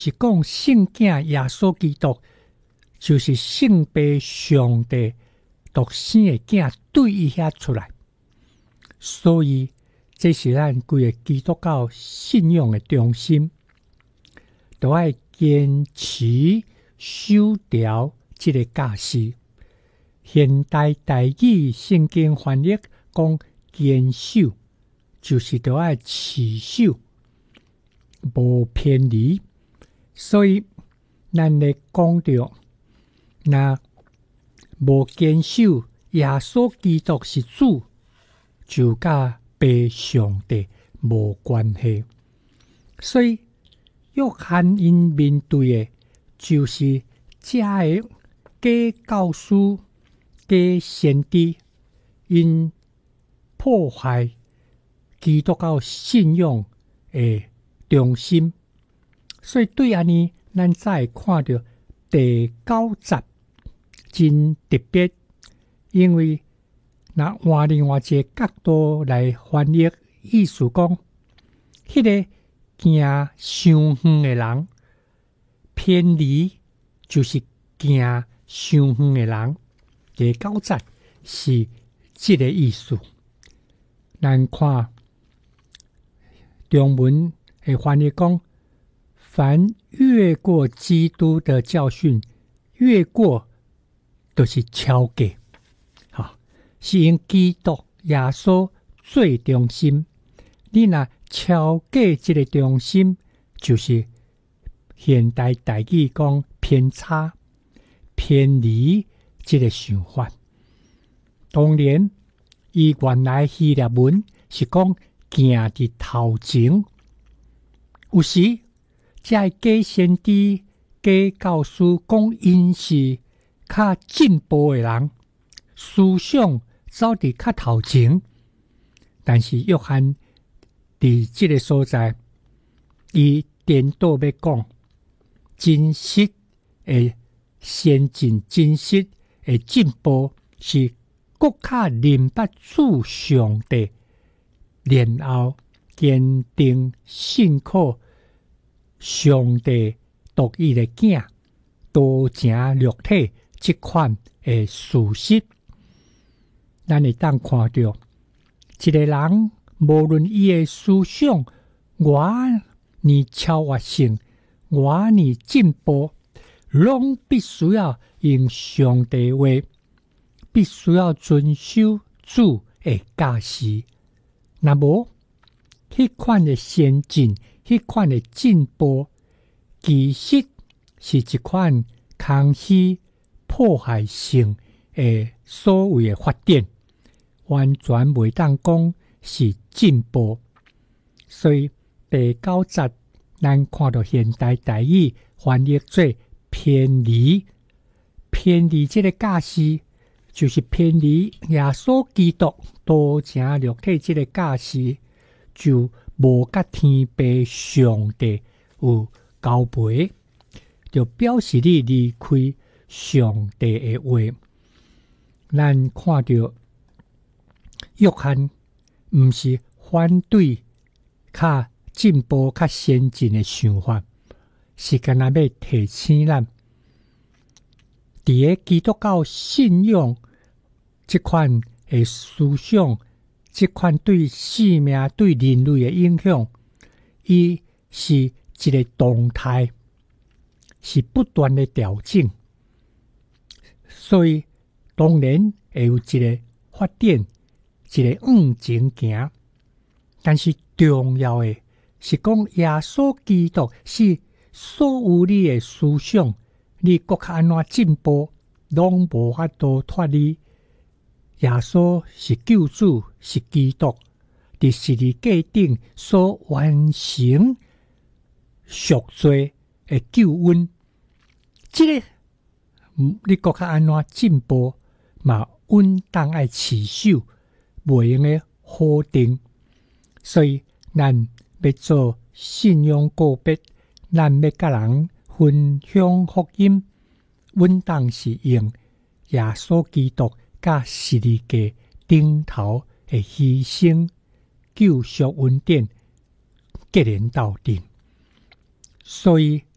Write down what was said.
是讲圣子耶稣基督就是圣父上帝独生的子对伊遐出来，所以这是咱规个基督教信仰的中心，都要坚持守条这个假释。现代台语圣经翻译讲坚守，就是都要持守，无偏离。所以咱咧讲到，那无坚守耶稣基督是主，就甲被上帝无关系。所以约翰因面对的就是这个假教师、假先知，因破坏基督教信仰的中心。所以对安尼，咱才会看到第9节真特别，因为那换另外一个角度来翻译，意思讲，迄个行伤远的人，偏离就是行伤远的人。第9节是这个意思。咱看中文的翻译讲，凡越过基督的教训，越过就是超过，是因基督耶稣最中心。你若超过这个中心，就是现代台语讲偏差、偏离这个想法。当然，伊原来希腊文是讲行伫头前，有时这假先知、假教师讲因是较进步的人，思想走伫较头前，但是约翰伫这个所在，伊颠倒要讲真实的先进、真实的进步是更较明白主上帝，然后坚定信靠上帝独一的子多成肉体这款的事实。咱会当看到一个人，无论伊的思想偌尼超越性，偌尼进步，拢必须要用上帝话，必须要遵守主的教示。若无迄款的先进，迄款的进步，其实是一款空虚破坏性的所谓的发展，完全袂当讲是进步。所以第9节咱看到现代台语翻译做偏离，偏离这个假释，就是偏离耶稣基督多成肉体这个假释，就无甲天父上帝有交陪，就表示你离开上帝的话。咱看到约翰毋是反对较进步、较先进的想法，是干那要提醒咱，伫个基督教信仰这款的思想，这款对生命、对人类的影响，伊是一个动态，是不断的调整，所以当然会有一个发展，一个往前行。但是重要的是讲，耶稣基督是所有你的思想，你国较安怎进步，拢无法度脱离。耶稣是救主，是基督，伫十字架顶所完成赎罪的救恩。这个你国较安怎进步，嘛稳当爱持守，袂用的否定。所以咱要做信仰告别，咱要甲人分享福音，稳当是用耶稣基督甲十字架顶头的牺牲、救赎恩典结连到底。所以